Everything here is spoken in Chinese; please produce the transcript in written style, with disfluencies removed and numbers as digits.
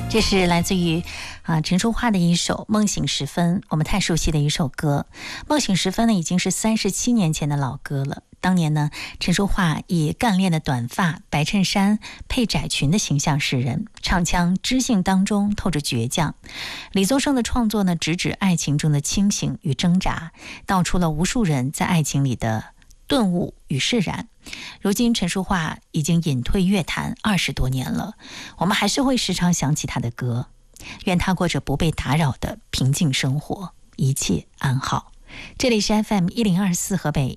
这是来自于陈淑桦的一首《梦醒时分》，我们太熟悉的一首歌。《梦醒时分》呢，已经是37年前的老歌了。当年呢，陈淑桦以干练的短发、白衬衫配窄裙的形象示人，唱腔知性当中透着倔强。李宗盛的创作呢，直指爱情中的清醒与挣扎，道出了无数人在爱情里的顿悟与释然。如今陈淑桦已经隐退乐坛20多年了，我们还是会时常想起她的歌。愿她过着不被打扰的平静生活，一切安好。这里是 FM 1024河北